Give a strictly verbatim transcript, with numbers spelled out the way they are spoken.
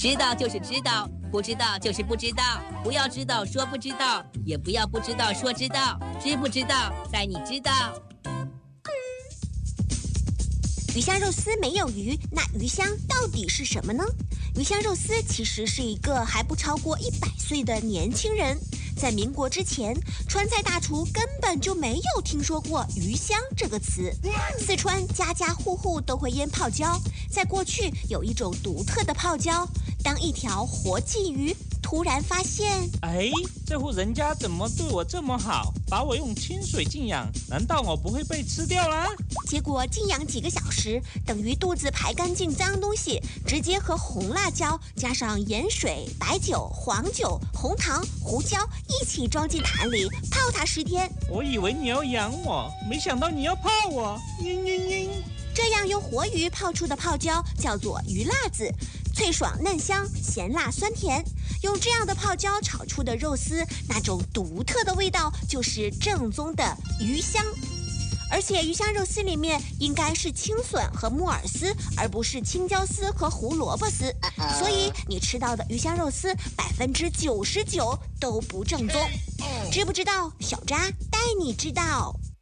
知道就是知道，不知道就是不知道。不要知道说不知道，也不要不知道说知道。知不知道，在你知道。 鱼香肉丝没有鱼，那鱼香到底是什么呢？鱼香肉丝其实是一个还不超过一百岁的年轻人。在民国之前，川菜大厨根本就没有听说过鱼香这个词。四川家家户户都会腌泡椒，在过去有一种独特的泡椒，当一条活鲫鱼突然发现， 哎，这户人家怎么对我这么好，把我用清水静养，难道我不会被吃掉啦？ 结果静养几个小时，等鱼肚子排干净脏东西，直接和红辣椒加上盐水、白酒、黄酒、红糖、胡椒一起装进坛里泡它十天。 我以为你要养我，没想到你要泡我，嘤嘤嘤。 这样用活鱼泡出的泡椒叫做鱼辣子，脆爽嫩香，咸辣酸甜。用这样的泡椒炒出的肉丝，那种独特的味道就是正宗的鱼香。而且鱼香肉丝里面应该是青笋和木耳丝，而不是青椒丝和胡萝卜丝，所以你吃到的鱼香肉丝百分之九十九都不正宗。知不知道？小扎带你知道。